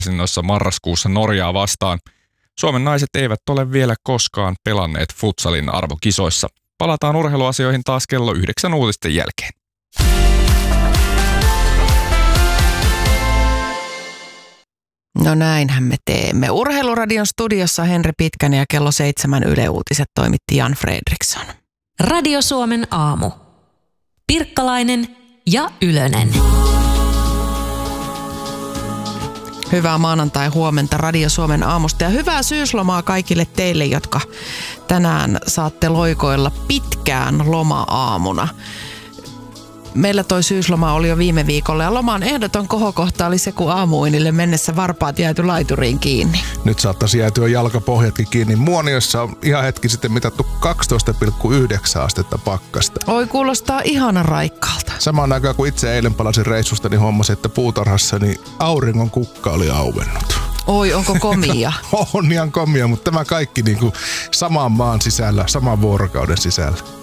karsinnoissa marraskuussa Norjaa vastaan. Suomen naiset eivät ole vielä koskaan pelanneet futsalin arvokisoissa. Palataan urheiluasioihin taas kello 9 uutisten jälkeen. No näinhän me teemme. Urheiluradion studiossa Henri Pitkänen ja kello 7 Yle Uutiset toimitti Jan Fredriksson. Radio Suomen aamu. Pirkkalainen ja Ylönen. Hyvää maanantai-huomenta Radio Suomen aamusta ja hyvää syyslomaa kaikille teille, jotka tänään saatte loikoilla pitkään loma-aamuna. Meillä toi syysloma oli jo viime viikolla ja loman ehdoton kohokohta oli se, kun aamuinille mennessä varpaat jääty laituriin kiinni. Nyt saattaisi jäätyä jalkapohjatkin kiinni. Muoniossa on ihan hetki sitten mitattu 12,9 astetta pakkasta. Oi, kuulostaa ihana raikkaalta. Samaan aikaan kun itse eilen palasin reissusta, niin huomasin, että puutarhassa niin auringon kukka oli auennut. Oi, onko komia? On ihan komia, mutta tämä kaikki niin kuin saman maan sisällä, saman vuorokauden sisällä.